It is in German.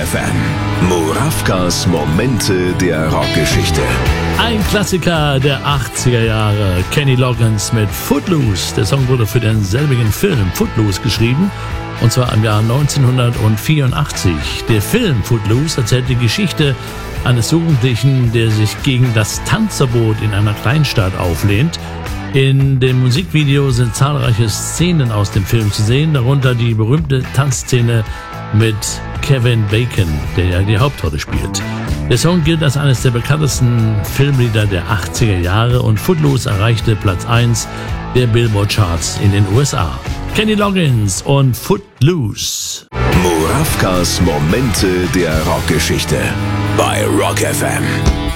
FM. Murawkas Momente der Rockgeschichte. Ein Klassiker der 80er Jahre, Kenny Loggins mit Footloose. Der Song wurde für den selbigen Film Footloose geschrieben, und zwar im Jahr 1984. Der Film Footloose erzählt die Geschichte eines Jugendlichen, der sich gegen das Tanzverbot in einer Kleinstadt auflehnt. In dem Musikvideo sind zahlreiche Szenen aus dem Film zu sehen, darunter die berühmte Tanzszene mit Kevin Bacon, der ja die Hauptrolle spielt. Der Song gilt als eines der bekanntesten Filmlieder der 80er Jahre und Footloose erreichte Platz 1 der Billboard-Charts in den USA. Kenny Loggins und Footloose. Murawkas Momente der Rockgeschichte bei Rock FM.